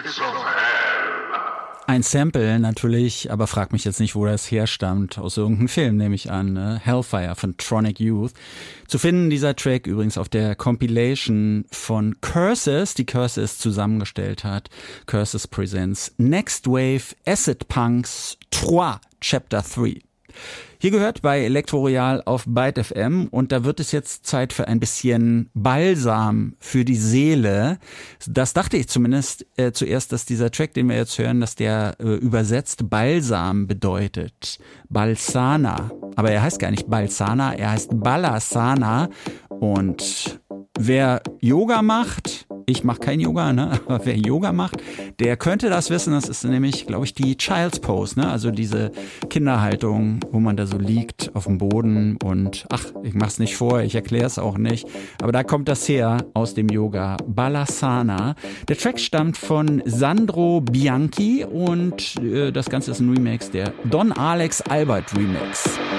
Ein Sample natürlich, aber frag mich jetzt nicht, wo das herstammt. Aus irgendeinem Film, nehme ich an, ne? Hellfire von Tronic Youth. Zu finden dieser Track übrigens auf der Compilation von Curses, die Curses zusammengestellt hat. Curses Presents Next Wave Acid Punks 3, Chapter 3. Hier gehört bei Elektroroyal auf Byte FM und da wird es jetzt Zeit für ein bisschen Balsam für die Seele. Das dachte ich zumindest zuerst, dass dieser Track, den wir jetzt hören, dass der übersetzt Balsam bedeutet. Balsana. Aber er heißt gar nicht Balsana, er heißt Balasana. Und wer Yoga macht, ich mache kein Yoga, ne? Aber wer Yoga macht, der könnte das wissen. Das ist nämlich, glaube ich, die Child's Pose, ne? Also diese Kinderhaltung, wo man da so liegt auf dem Boden und ich mach's nicht vor, ich erkläre es auch nicht. Aber da kommt das her aus dem Yoga, Balasana. Der Track stammt von Sandro Bianchi und das Ganze ist ein Remix, der Don Alex Albert Remix.